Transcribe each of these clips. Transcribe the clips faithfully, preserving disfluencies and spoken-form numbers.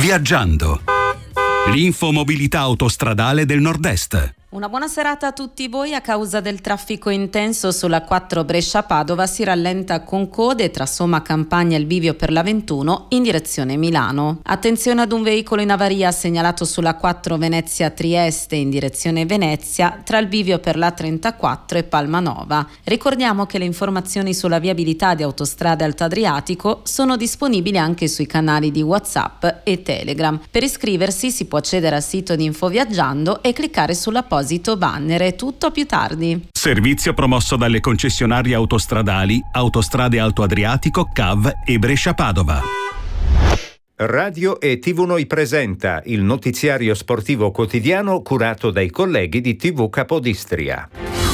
Viaggiando. L'infomobilità autostradale del Nord-Est. Una buona serata a tutti voi. A causa del traffico intenso sulla quattro Brescia-Padova si rallenta con code tra Somma Campagna e il bivio per la ventuno in direzione Milano. Attenzione ad un veicolo in avaria segnalato sulla quattro Venezia-Trieste in direzione Venezia tra il bivio per la trentaquattro e Palmanova. Ricordiamo che le informazioni sulla viabilità di Autostrade Alto Adriatico sono disponibili anche sui canali di WhatsApp e Telegram. Per iscriversi si può accedere al sito di Infoviaggiando e cliccare sulla banner. È tutto, più tardi. Servizio promosso dalle concessionarie autostradali Autostrade Alto Adriatico, C A V e Brescia-Padova. Radio e tivù Noi presenta il notiziario sportivo quotidiano curato dai colleghi di tivù Capodistria.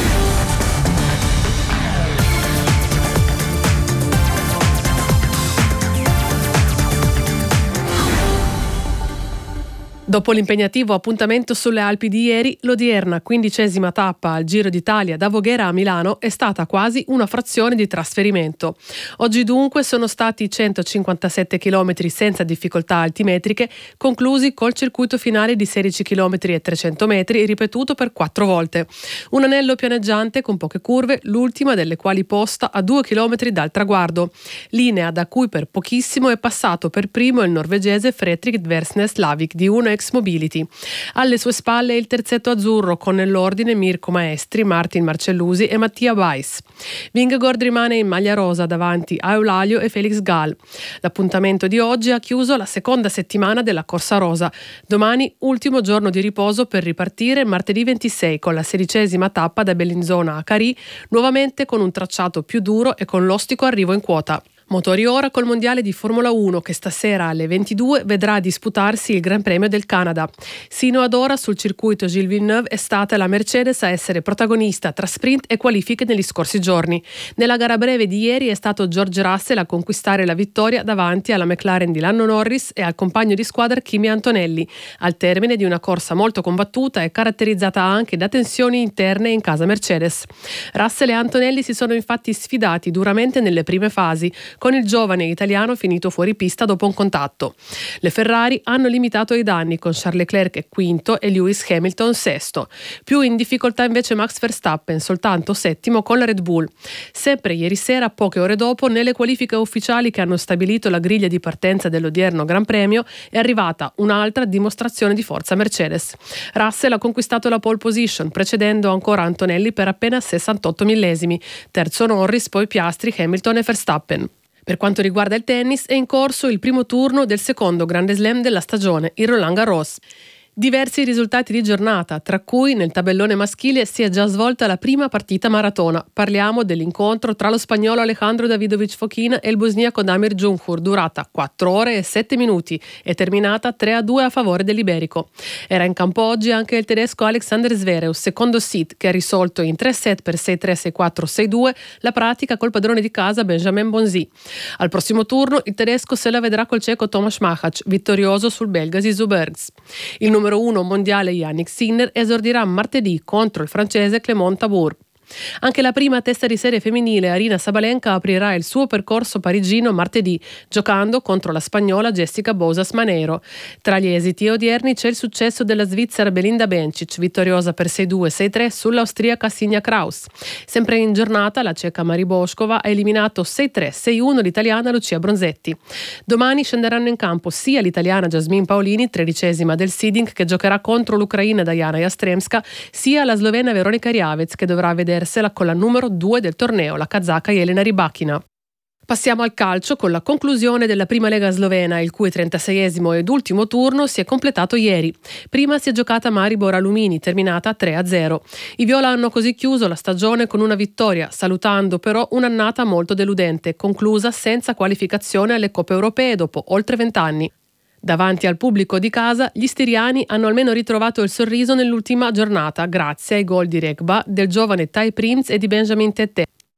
Dopo l'impegnativo appuntamento sulle Alpi di ieri, l'odierna quindicesima tappa al Giro d'Italia da Voghera a Milano è stata quasi una frazione di trasferimento. Oggi dunque sono stati centocinquantasette chilometri senza difficoltà altimetriche, conclusi col circuito finale di sedici chilometri e trecento metri, ripetuto per quattro volte. Un anello pianeggiante con poche curve, l'ultima delle quali posta a due chilometri dal traguardo, linea da cui per pochissimo è passato per primo il norvegese Fredrik Dversnes Lavik di Uno X Mobility. Alle sue spalle il terzetto azzurro con nell'ordine Mirko Maestri, Martin Marcellusi e Mattia Weiss. Vingegaard rimane in maglia rosa davanti a Eulalia e Felix Gall. L'appuntamento di oggi ha chiuso la seconda settimana della corsa rosa. Domani ultimo giorno di riposo per ripartire martedì ventisei con la sedicesima tappa da Bellinzona a Carì, nuovamente con un tracciato più duro e con l'ostico arrivo in quota. Motori ora col mondiale di Formula uno che stasera alle ventidue vedrà disputarsi il Gran Premio del Canada. Sino ad ora sul circuito Gilles Villeneuve è stata la Mercedes a essere protagonista tra sprint e qualifiche negli scorsi giorni. Nella gara breve di ieri è stato George Russell a conquistare la vittoria davanti alla McLaren di Lando Norris e al compagno di squadra Kimi Antonelli, al termine di una corsa molto combattuta e caratterizzata anche da tensioni interne in casa Mercedes. Russell e Antonelli si sono infatti sfidati duramente nelle prime fasi, con il giovane italiano finito fuori pista dopo un contatto. Le Ferrari hanno limitato i danni con Charles Leclerc quinto e Lewis Hamilton sesto. Più in difficoltà invece Max Verstappen, soltanto settimo con la Red Bull. Sempre ieri sera, poche ore dopo, nelle qualifiche ufficiali che hanno stabilito la griglia di partenza dell'odierno Gran Premio, è arrivata un'altra dimostrazione di forza Mercedes. Russell ha conquistato la pole position, precedendo ancora Antonelli per appena sessantotto millesimi. Terzo Norris, poi Piastri, Hamilton e Verstappen. Per quanto riguarda il tennis, è in corso il primo turno del secondo Grande Slam della stagione, il Roland Garros. Diversi risultati di giornata, tra cui nel tabellone maschile si è già svolta la prima partita maratona. Parliamo dell'incontro tra lo spagnolo Alejandro Davidovich Fokina e il bosniaco Damir Džumhur, durata quattro ore e sette minuti e terminata tre a due a favore dell'iberico. Era in campo oggi anche il tedesco Alexander Zverev, secondo set, che ha risolto in tre set per sei tre, sei quattro, sei due la pratica col padrone di casa Benjamin Bonzi. Al prossimo turno il tedesco se la vedrà col ceco Tomáš Machac, vittorioso sul belga Zizou Bergs. Il numero uno mondiale Yannick Sinner esordirà martedì contro il francese Clément Tabour. Anche la prima testa di serie femminile Aryna Sabalenka aprirà il suo percorso parigino martedì, giocando contro la spagnola Jessica Bouzas-Maneiro. Tra gli esiti odierni c'è il successo della svizzera Belinda Bencic, vittoriosa per sei due, sei tre sull'austriaca Sinja Kraus. Sempre in giornata la ceca Mari Boškova ha eliminato sei tre, sei uno l'italiana Lucia Bronzetti. Domani scenderanno in campo sia l'italiana Jasmine Paolini, tredicesima del seeding, che giocherà contro l'ucraina Diana Jastremska, sia la slovena Veronika Rijavec, che dovrà vedere con la numero due del torneo, la kazaka Jelena Rybakina. Passiamo al calcio con la conclusione della prima lega slovena, il cui trentaseiesimo ed ultimo turno si è completato ieri. Prima si è giocata Maribor Alumini, terminata tre a zero. I viola hanno così chiuso la stagione con una vittoria, salutando però un'annata molto deludente, conclusa senza qualificazione alle coppe europee dopo oltre vent'anni. Davanti al pubblico di casa, gli stiriani hanno almeno ritrovato il sorriso nell'ultima giornata, grazie ai gol di Regba, del giovane Tai Prince e di Benjamin Tete.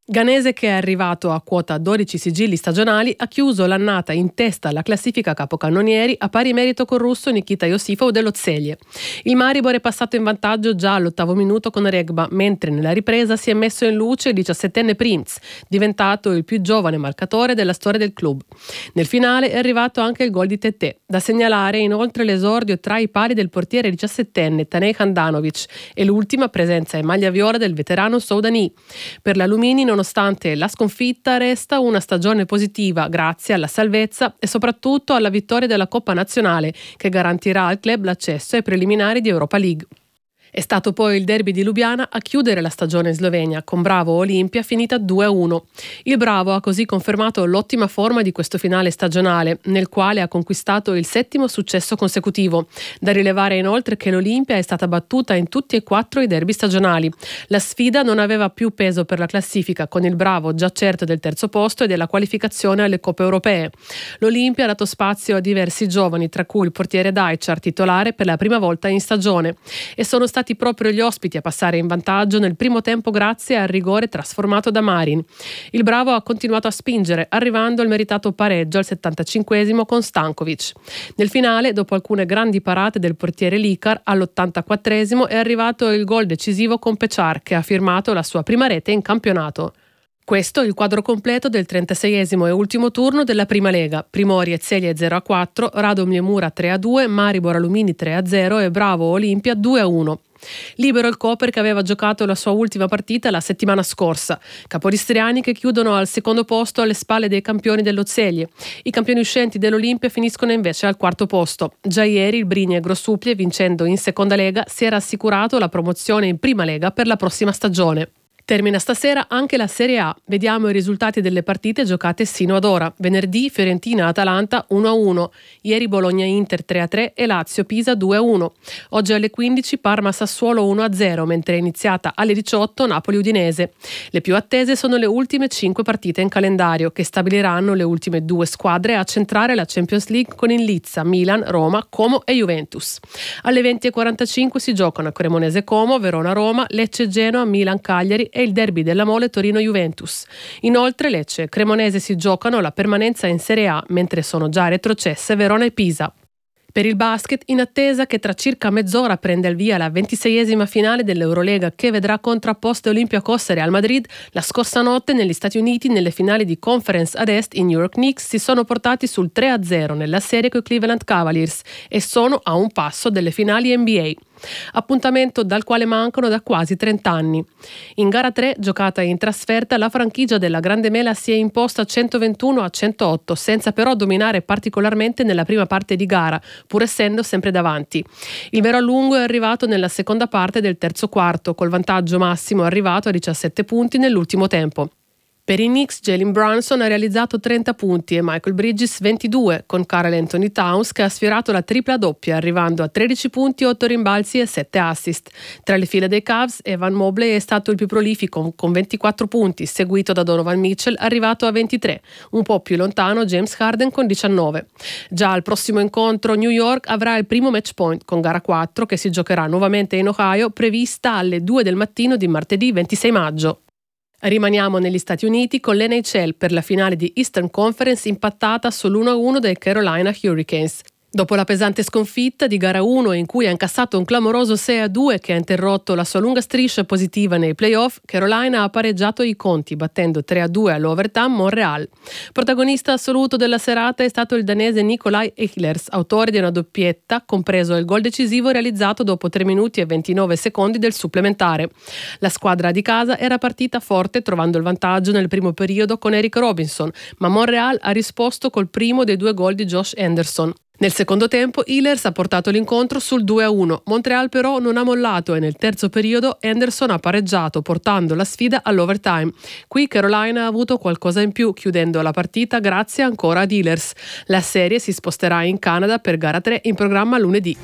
Ganese, che è arrivato a quota dodici sigilli stagionali, ha chiuso l'annata in testa alla classifica capocannonieri a pari merito col russo Nikita Iosifov dello Zelje. Il Maribor è passato in vantaggio già all'ottavo minuto con Regba, mentre nella ripresa si è messo in luce il diciassettenne Prince, diventato il più giovane marcatore della storia del club. Nel finale è arrivato anche il gol di Tetè. Da segnalare inoltre l'esordio tra i pali del portiere diciassettenne Tanej Handanovic e l'ultima presenza in maglia viola del veterano Soudani. Per l'Alumini, nonostante la sconfitta, resta una stagione positiva grazie alla salvezza e soprattutto alla vittoria della Coppa Nazionale, che garantirà al club l'accesso ai preliminari di Europa League. È stato poi il derby di Lubiana a chiudere la stagione in Slovenia, con Bravo Olimpia finita due a uno. Il Bravo ha così confermato l'ottima forma di questo finale stagionale, nel quale ha conquistato il settimo successo consecutivo. Da rilevare inoltre che l'Olimpia è stata battuta in tutti e quattro i derby stagionali. La sfida non aveva più peso per la classifica, con il Bravo già certo del terzo posto e della qualificazione alle Coppe Europee. L'Olimpia ha dato spazio a diversi giovani, tra cui il portiere Dajčar, titolare per la prima volta in stagione, e sono stati proprio gli ospiti a passare in vantaggio nel primo tempo grazie al rigore trasformato da Marin. Il Bravo ha continuato a spingere, arrivando al meritato pareggio al settantacinquesimo con Stankovic. Nel finale, dopo alcune grandi parate del portiere Likar, all'ottantaquattresimo è arrivato il gol decisivo con Pečar, che ha firmato la sua prima rete in campionato. Questo è il quadro completo del trentaseiesimo e ultimo turno della Prima Lega. Primori e Celje zero a quattro, Radomlje Mura tre a due, Maribor Alumini tre a zero e Bravo Olimpia due a uno. Libero il Koper, che aveva giocato la sua ultima partita la settimana scorsa. Capodistriani che chiudono al secondo posto alle spalle dei campioni dello Celje. I campioni uscenti dell'Olimpia finiscono invece al quarto posto. Già ieri il Brini e Grossuplie, vincendo in seconda lega, si era assicurato la promozione in Prima Lega per la prossima stagione. Termina stasera anche la Serie A. Vediamo i risultati delle partite giocate sino ad ora. Venerdì Fiorentina-Atalanta uno a uno, ieri Bologna-Inter tre a tre e Lazio-Pisa due a uno. Oggi alle quindici Parma-Sassuolo uno a zero, mentre è iniziata alle diciotto Napoli-Udinese. Le più attese sono le ultime cinque partite in calendario, che stabiliranno le ultime due squadre a centrare la Champions League con il Lizza, Milan, Roma, Como e Juventus. Alle venti e quarantacinque si giocano Cremonese-Como, Verona-Roma, Lecce-Genoa, Milan-Cagliari e il derby della Mole Torino-Juventus. Inoltre Lecce e Cremonese si giocano la permanenza in Serie A, mentre sono già retrocesse Verona e Pisa. Per il basket, in attesa che tra circa mezz'ora prenda il via la ventiseiesima finale dell'Eurolega, che vedrà contrapposte Olympiacos e Real Madrid, la scorsa notte negli Stati Uniti nelle finali di Conference ad Est i New York Knicks si sono portati sul tre a zero nella serie coi Cleveland Cavaliers e sono a un passo delle finali N B A. Appuntamento dal quale mancano da quasi trenta anni. In gara tre, giocata in trasferta, la franchigia della Grande Mela si è imposta centoventuno a centootto, senza però dominare particolarmente nella prima parte di gara, pur essendo sempre davanti. Il vero allungo è arrivato nella seconda parte del terzo quarto, col vantaggio massimo arrivato a diciassette punti nell'ultimo tempo. Per i Knicks, Jalen Brunson ha realizzato trenta punti e Michael Bridges ventidue, con Karl Anthony Towns che ha sfiorato la tripla doppia, arrivando a tredici punti, otto rimbalzi e sette assist. Tra le file dei Cavs, Evan Mobley è stato il più prolifico, con ventiquattro punti, seguito da Donovan Mitchell, arrivato a ventitré. Un po' più lontano James Harden con diciannove. Già al prossimo incontro New York avrà il primo match point, con gara quattro che si giocherà nuovamente in Ohio, prevista alle due del mattino di martedì ventisei maggio. Rimaniamo negli Stati Uniti con l'N H L per la finale di Eastern Conference impattata sull'uno a uno dai Carolina Hurricanes. Dopo la pesante sconfitta di gara uno, in cui ha incassato un clamoroso sei a due che ha interrotto la sua lunga striscia positiva nei playoff, Carolina ha pareggiato i conti battendo tre a due all'overtime Montreal. Protagonista assoluto della serata è stato il danese Nikolai Ehlers, autore di una doppietta, compreso il gol decisivo realizzato dopo tre minuti e ventinove secondi del supplementare. La squadra di casa era partita forte, trovando il vantaggio nel primo periodo con Eric Robinson, ma Montreal ha risposto col primo dei due gol di Josh Anderson. Nel secondo tempo Ehlers ha portato l'incontro sul due a uno. Montreal però non ha mollato e nel terzo periodo Anderson ha pareggiato, portando la sfida all'overtime. Qui Carolina ha avuto qualcosa in più, chiudendo la partita grazie ancora ad Ehlers. La serie si sposterà in Canada per gara tre, in programma lunedì.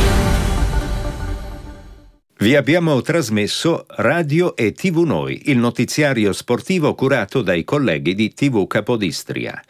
Vi abbiamo trasmesso Radio e tivù Noi, il notiziario sportivo curato dai colleghi di tivù Capodistria.